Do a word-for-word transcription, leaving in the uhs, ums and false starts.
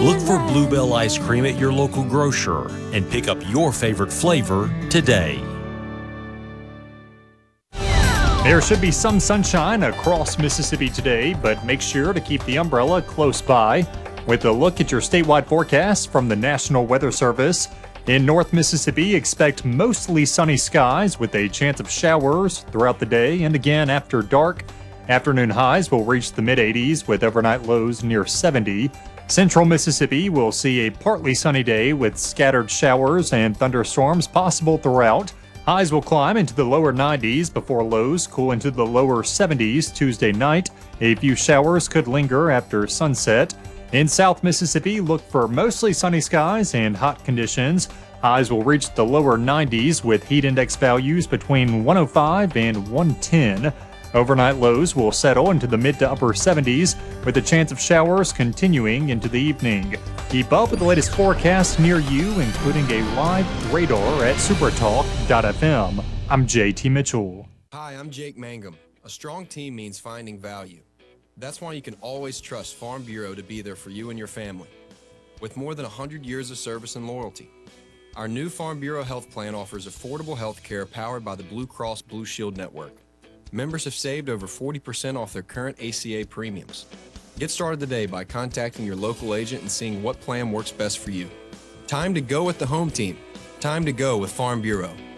Look for Bluebell ice cream at your local grocer and pick up your favorite flavor today. There should be some sunshine across Mississippi today, but make sure to keep the umbrella close by. With a look at your statewide forecast from the National Weather Service, in North Mississippi, expect mostly sunny skies with a chance of showers throughout the day and again after dark. Afternoon highs will reach the mid eighties with overnight lows near seventy. Central Mississippi will see a partly sunny day with scattered showers and thunderstorms possible throughout. Highs will climb into the lower nineties before lows cool into the lower seventies Tuesday night. A few showers could linger after sunset. In South Mississippi, look for mostly sunny skies and hot conditions. Highs will reach the lower nineties with heat index values between one oh five and one ten. Overnight lows will settle into the mid to upper seventies with a chance of showers continuing into the evening. Keep up with the latest forecast near you, including a live radar at supertalk dot f m. I'm J T Mitchell. Hi, I'm Jake Mangum. A strong team means finding value. That's why you can always trust Farm Bureau to be there for you and your family. With more than one hundred years of service and loyalty, our new Farm Bureau Health Plan offers affordable health care powered by the Blue Cross Blue Shield Network. Members have saved over forty percent off their current A C A premiums. Get started today by contacting your local agent and seeing what plan works best for you. Time to go with the home team. Time to go with Farm Bureau.